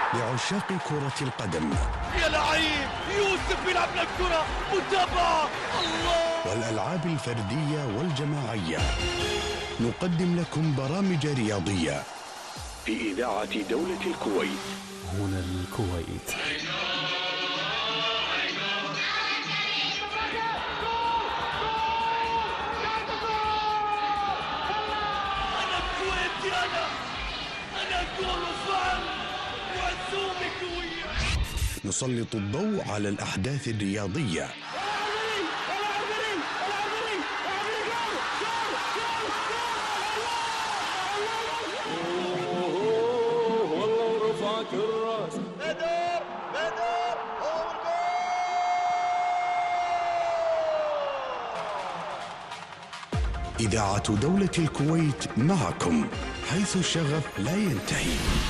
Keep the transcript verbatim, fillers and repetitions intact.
لعشاق كرة القدم. يا لعيب يوسف يلعب الكرة، متابعة الله. والألعاب الفردية والجماعية. نقدم لكم برامج رياضية في إذاعة دولة الكويت. هنا الكويت. أنا كويتي، أنا أنا أقول وفعل وعزومي كويت. نسلط الضوء على الأحداث الرياضية الراس بدر بدر إذاعة دولة الكويت معكم حيث الشغف لا ينتهي.